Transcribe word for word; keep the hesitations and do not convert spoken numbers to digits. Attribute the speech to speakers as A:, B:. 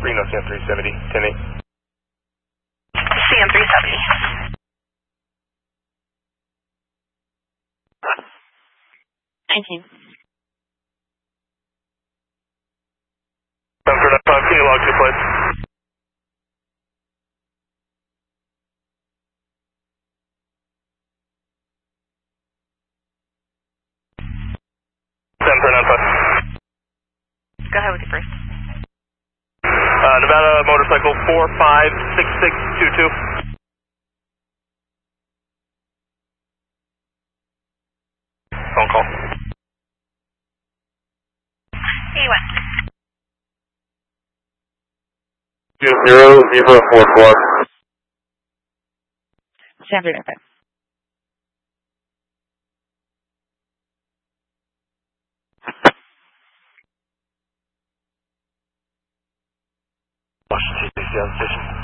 A: Reno C M three seventy, ten eight.
B: C M three seventy. nineteen.
A: seven three nine five, can you log two flights? seven three nine five.
B: Go ahead with your first.
A: Uh, Nevada motorcycle four five six six two two. Phone call.
B: eighty-one.
A: Zero zero four four.
B: seven three nine five.
A: Washington, D C, on station.